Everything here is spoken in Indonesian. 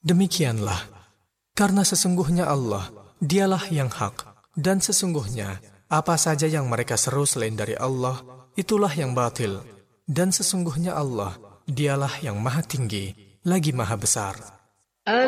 Demikianlah, karena sesungguhnya Allah, dialah yang hak, dan sesungguhnya apa saja yang mereka seru selain dari Allah, itulah yang batil. Dan sesungguhnya Allah, dialah yang maha tinggi, lagi maha besar.